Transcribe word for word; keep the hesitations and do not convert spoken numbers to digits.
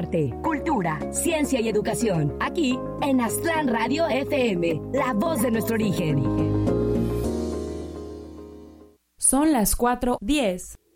arte, cultura, ciencia y educación. Aquí en Aztlán Radio F M, la voz de nuestro origen. Son las cuatro diez.